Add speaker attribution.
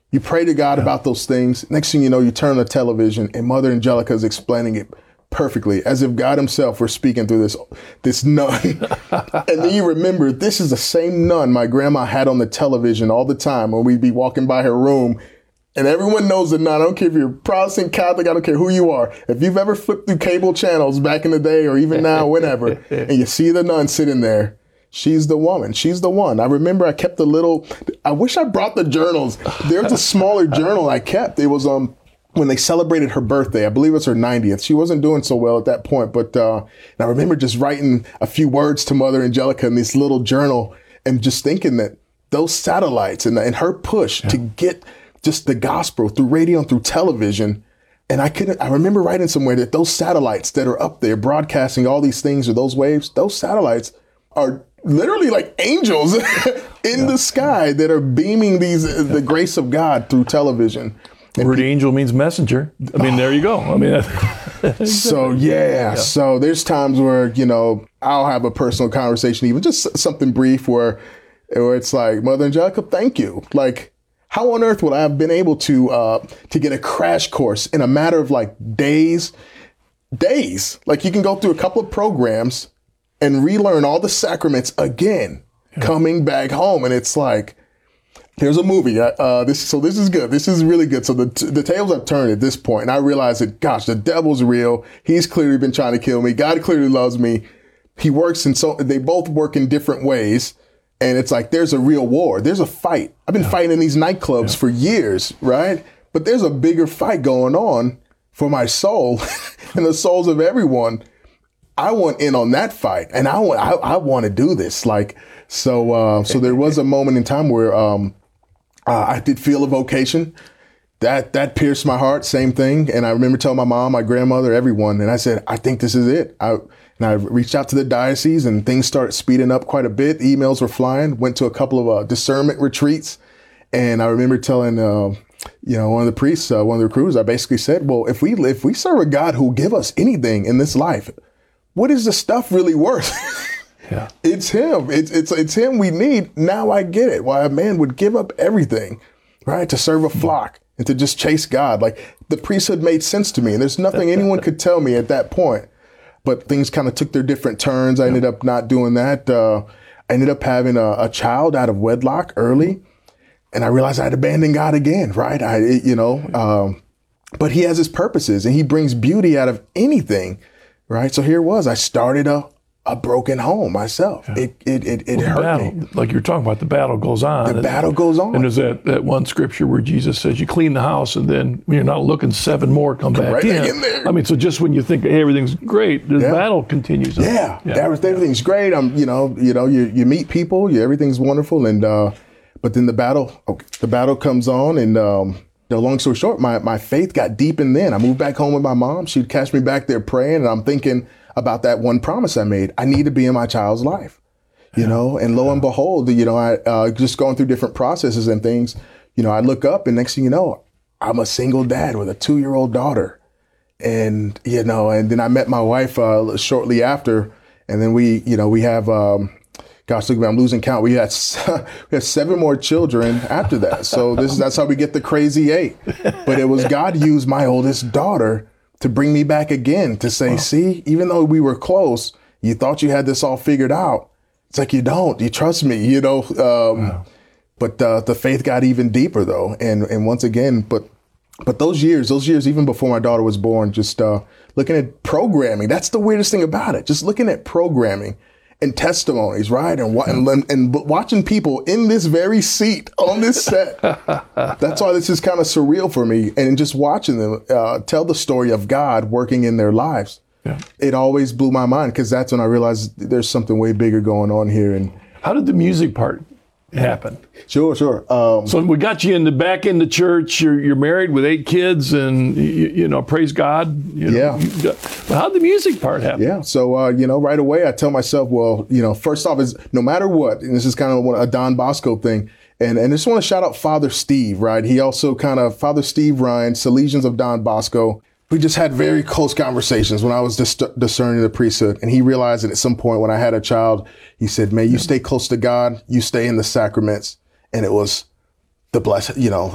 Speaker 1: You pray to God about those things. Next thing you know, you turn on the television and Mother Angelica is explaining it perfectly, as if God himself were speaking through this nun. And then you remember, this is the same nun my grandma had on the television all the time when we'd be walking by her room. And everyone knows the nun. I don't care if you're Protestant, Catholic, I don't care who you are. If you've ever flipped through cable channels back in the day or even now, whenever, and you see the nun sitting there, she's the woman. She's the one. I remember I kept I wish I brought the journals. There's a smaller journal I kept. It was when they celebrated her birthday. I believe it was her 90th. She wasn't doing so well at that point, but and I remember just writing a few words to Mother Angelica in this little journal and just thinking that those satellites and her push to get just the gospel through radio and through television. And I remember writing somewhere that those satellites that are up there broadcasting all these things or those waves, those satellites are literally like angels in the sky that are beaming the grace of God through television.
Speaker 2: The word angel means messenger. I mean, there you go. I mean,
Speaker 1: So there's times where, I'll have a personal conversation, even just something brief where it's like, Mother Angelica, thank you. Like, how on earth would I have been able to get a crash course in a matter of like days? Like you can go through a couple of programs and relearn all the sacraments again, coming back home. And it's like, there's a movie. This is good. This is really good. So the tables have turned at this point, and I realize that, gosh, the devil's real. He's clearly been trying to kill me. God clearly loves me. He works, and so they both work in different ways. And it's like, there's a real war. There's a fight. I've been fighting in these nightclubs for years, right? But there's a bigger fight going on for my soul and the souls of everyone. I want in on that fight, and I want to do this. Like, so there was a moment in time where I did feel a vocation that pierced my heart. Same thing, and I remember telling my mom, my grandmother, everyone, and I said, I think this is it. And I reached out to the diocese, and things started speeding up quite a bit. Emails were flying. Went to a couple of discernment retreats, and I remember telling one of the priests, one of the crews, I basically said, well, if we serve a God who will give us anything in this life, what is the stuff really worth?
Speaker 2: Yeah.
Speaker 1: It's him. It's him we need. Now I get it. Why a man would give up everything, right, to serve a flock and to just chase God. Like, the priesthood made sense to me, and there's nothing anyone could tell me at that point. But things kind of took their different turns. I ended up not doing that. I ended up having a child out of wedlock early, and I realized I'd abandoned God again, right? But he has his purposes, and he brings beauty out of anything, right? So here it was. I started a broken home myself.
Speaker 2: Yeah.
Speaker 1: It hurt me.
Speaker 2: Like you're talking about, the battle goes on.
Speaker 1: The battle goes on.
Speaker 2: And there's that one scripture where Jesus says, you clean the house, and then when you're not looking, 7 more come back
Speaker 1: right in there.
Speaker 2: I mean, so just when you think, hey, everything's great, the battle continues.
Speaker 1: Everything's great. You meet people, everything's wonderful. And, but then the battle comes on, and, long story short, my faith got deepened then. I moved back home with my mom. She'd catch me back there praying, and I'm thinking about that one promise I made. I need to be in my child's life, and lo and behold, I just going through different processes and things, I look up, and next thing you know, I'm a single dad with a 2-year-old daughter. And, and then I met my wife shortly after, and then we have, gosh, look at me, I'm losing count. We had 7 more children after that. So that's how we get the crazy 8. But it was God used my oldest daughter to bring me back again, to say, see, even though we were close, you thought you had this all figured out. It's like, you don't, you trust me, But the faith got even deeper though. And once again, but those years, even before my daughter was born, just looking at programming, that's the weirdest thing about it. Just looking at programming and testimonies, right? And watching people in this very seat on this set. That's why this is kind of surreal for me. And just watching them tell the story of God working in their lives. Yeah. It always blew my mind, because that's when I realized there's something way bigger going on here. And
Speaker 2: how did the music part happen?
Speaker 1: Sure.
Speaker 2: So we got you back in the church. You're married with 8 kids, and praise God. But how'd the music part happen?
Speaker 1: Yeah. So right away I tell myself, well, first off, is no matter what, and this is kind of a Don Bosco thing, and I just want to shout out Father Steve, right? He also Father Steve Ryan, Salesians of Don Bosco. We just had very close conversations when I was discerning the priesthood. And he realized that at some point when I had a child, he said, "May you stay close to God, you stay in the sacraments." And it was the blessed,